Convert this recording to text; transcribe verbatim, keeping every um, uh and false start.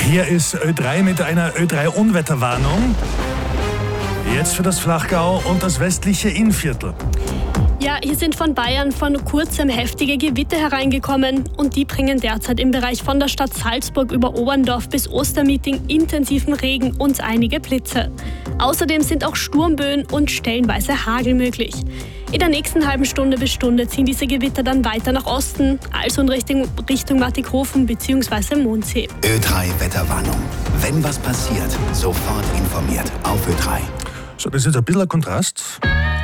Hier ist Ö drei mit einer Ö drei Unwetterwarnung. Jetzt für das Flachgau und das westliche Innviertel. Ja, hier sind von Bayern vor kurzem heftige Gewitter hereingekommen und die bringen derzeit im Bereich von der Stadt Salzburg über Oberndorf bis Ostermeeting intensiven Regen und einige Blitze. Außerdem sind auch Sturmböen und stellenweise Hagel möglich. In der nächsten halben Stunde bis Stunde ziehen diese Gewitter dann weiter nach Osten, also in Richtung, Richtung Mattighofen bzw. Mondsee. Ö drei Wetterwarnung. Wenn was passiert, sofort informiert auf Ö drei. So, das ist jetzt ein bisschen ein Kontrast.